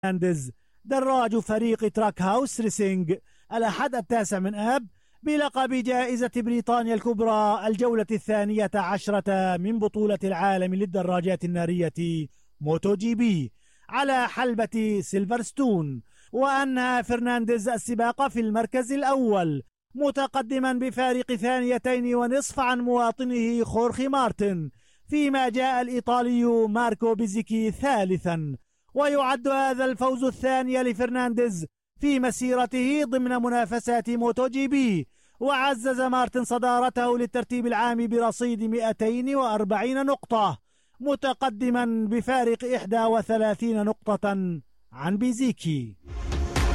فرنانديز دراج فريق تراك هاوس ريسينج الأحد 9 من آب بلقب جائزة بريطانيا الكبرى الجولة 12 من بطولة العالم للدراجات النارية موتو جي بي على حلبة سيلفرستون. وأنهى فرنانديز السباق في المركز الأول متقدما بفارق 2.5 عن مواطنه خورخي مارتن، فيما جاء الإيطالي ماركو بيزيكي ثالثا. ويعد هذا الفوز الثاني لفرنانديز في مسيرته ضمن منافسات موتو جي بي، وعزز مارتن صدارته للترتيب العام برصيد 240 نقطة، متقدما بفارق 31 نقطة عن بيزيكي.